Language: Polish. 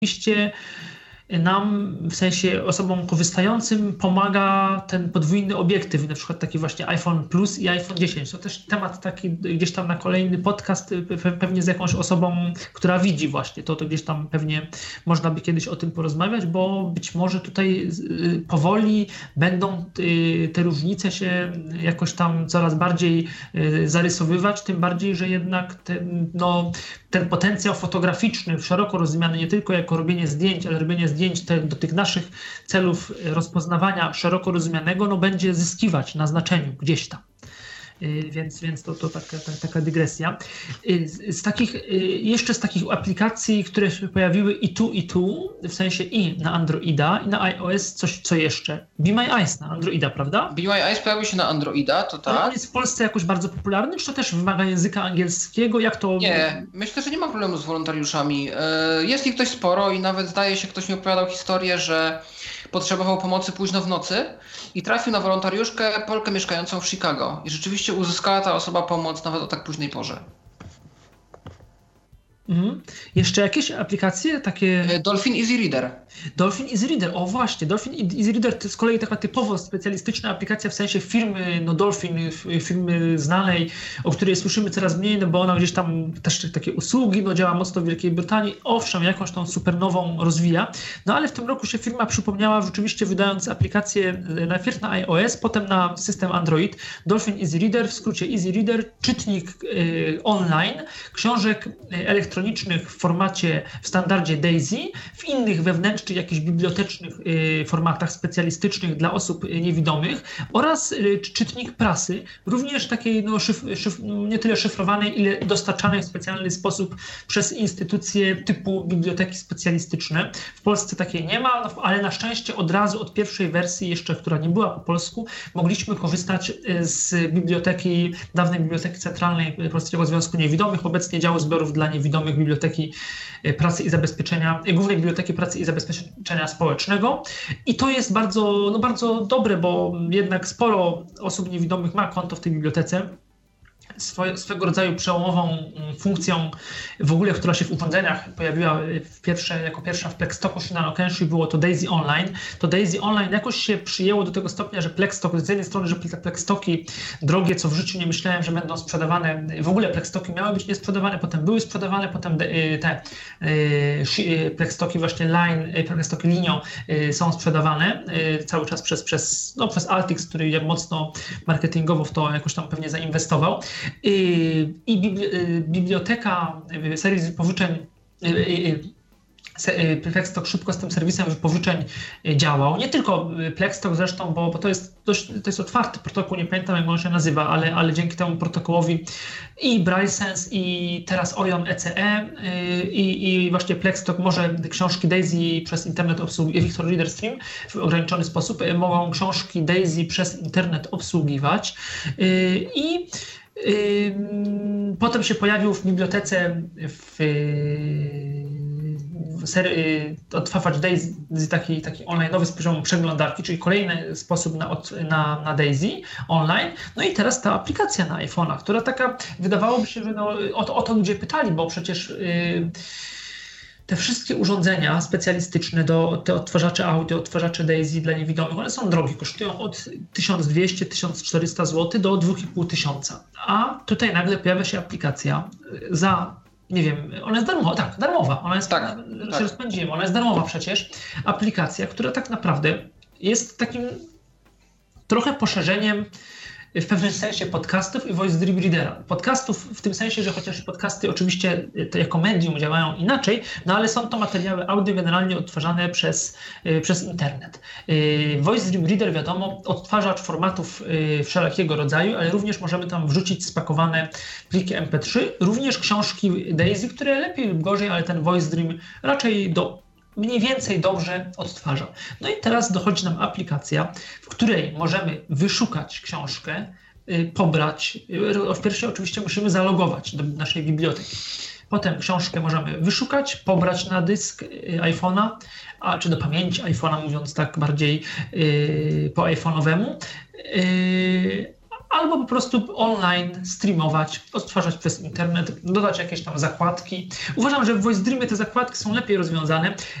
rzeczywiście nam, w sensie osobom korzystającym, pomaga ten podwójny obiektyw, na przykład taki właśnie iPhone Plus i iPhone 10. To też temat taki gdzieś tam na kolejny podcast, pewnie z jakąś osobą, która widzi właśnie to gdzieś tam pewnie można by kiedyś o tym porozmawiać, bo być może tutaj powoli będą te różnice się jakoś tam coraz bardziej zarysowywać, tym bardziej, że jednak ten potencjał fotograficzny, szeroko rozumiany nie tylko jako robienie zdjęć, ale robienie zdjęć do tych naszych celów rozpoznawania szeroko rozumianego, będzie zyskiwać na znaczeniu gdzieś tam. Więc to taka dygresja. Jeszcze z takich aplikacji, które się pojawiły i tu, w sensie i na Androida, i na iOS, co jeszcze? Be My Eyes na Androida, prawda? Be My Eyes pojawił się na Androida, to tak. Ale on jest w Polsce jakoś bardzo popularny, czy to też wymaga języka angielskiego? Jak to... Nie, myślę, że nie ma problemu z wolontariuszami. Jest ich dość sporo i nawet zdaje się, ktoś mi opowiadał historię, że potrzebował pomocy późno w nocy i trafił na wolontariuszkę, Polkę mieszkającą w Chicago. I rzeczywiście uzyskała ta osoba pomoc nawet o tak późnej porze. Jeszcze jakieś aplikacje takie? Dolphin Easy Reader. Dolphin Easy Reader, o właśnie, Dolphin Easy Reader to z kolei taka typowo specjalistyczna aplikacja w sensie firmy, Dolphin, firmy znanej, o której słyszymy coraz mniej, bo ona gdzieś tam też takie usługi, działa mocno w Wielkiej Brytanii, owszem, jakąś tą supernową rozwija, ale w tym roku się firma przypomniała rzeczywiście wydając aplikację najpierw na iOS, potem na system Android. Dolphin Easy Reader, w skrócie Easy Reader, czytnik online, książek elektronicznych w formacie, w standardzie DAISY, w innych wewnętrznych czy jakichś bibliotecznych formatach specjalistycznych dla osób niewidomych oraz czytnik prasy, również takiej nie tyle szyfrowanej, ile dostarczanej w specjalny sposób przez instytucje typu biblioteki specjalistyczne. W Polsce takiej nie ma, ale na szczęście od razu od pierwszej wersji jeszcze, która nie była po polsku, mogliśmy korzystać z dawnej Biblioteki Centralnej Polskiego Związku Niewidomych, obecnie Działu Zbiorów dla Niewidomych Biblioteki Pracy i Zabezpieczenia, Głównej Biblioteki Pracy i Zabezpieczenia Społecznego. I to jest bardzo, bardzo dobre, bo jednak sporo osób niewidomych ma konto w tej bibliotece. Swego rodzaju przełomową funkcją w ogóle, która się w urządzeniach pojawiła jako pierwsza w Plextalku czy na Okęciu, było to DAISY Online. To DAISY Online jakoś się przyjęło do tego stopnia, że Plextalk, z jednej strony, że Plextalki drogie, co w życiu nie myślałem, że będą sprzedawane, w ogóle Plextalki miały być niesprzedawane, potem były sprzedawane, potem te Plextalki właśnie Plextalki linią są sprzedawane cały czas przez Altix, który mocno marketingowo w to jakoś tam pewnie zainwestował. I biblioteka, serwis wypożyczeń, Plextalk szybko z tym serwisem wypożyczeń działał. Nie tylko Plextalk zresztą, bo to jest otwarty protokół, nie pamiętam jak on się nazywa, ale dzięki temu protokołowi i BrailleSense i teraz Orion ECE i właśnie Plextalk może książki DAISY przez internet obsługiwać, Victor Reader Stream w ograniczony sposób mogą książki DAISY przez internet obsługiwać i potem się pojawił w bibliotece odtwarzać DAISY, taki online'owy z poziomu przeglądarki, czyli kolejny sposób na DAISY online. No i teraz ta aplikacja na iPhone'ach, która taka, wydawałoby się, że o to ludzie pytali, bo przecież te wszystkie urządzenia specjalistyczne, te odtwarzacze audio, odtwarzacze DAISY dla niewidomych, one są drogie, kosztują od 1200-1400 zł do 2500. A tutaj nagle pojawia się aplikacja za, nie wiem, ona jest darmowa, ona jest, się rozpędziłem, ona jest darmowa przecież, aplikacja, która tak naprawdę jest takim trochę poszerzeniem w pewnym sensie podcastów i Voice Dream Readera. Podcastów w tym sensie, że chociaż podcasty oczywiście to jako medium działają inaczej, ale są to materiały audio generalnie odtwarzane przez internet. Voice Dream Reader, wiadomo, odtwarzacz formatów wszelkiego rodzaju, ale również możemy tam wrzucić spakowane pliki MP3, również książki DAISY, które lepiej lub gorzej, ale ten Voice Dream raczej mniej więcej dobrze odtwarza. No i teraz dochodzi nam aplikacja, w której możemy wyszukać książkę, pobrać. Wpierw oczywiście musimy zalogować do naszej biblioteki. Potem książkę możemy wyszukać, pobrać na dysk iPhone'a, czy do pamięci iPhone'a, mówiąc tak bardziej po iPhone'owemu. albo po prostu online streamować, odtwarzać przez internet, dodać jakieś tam zakładki. Uważam, że w Voice Dreamie te zakładki są lepiej rozwiązane.